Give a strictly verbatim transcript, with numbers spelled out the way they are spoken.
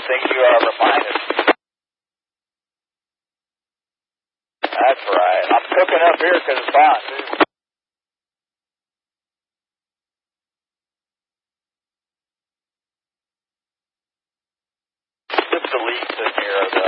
think you are the finest. That's right. I'm cooking up here because it's hot, too. Just the leaves in here are the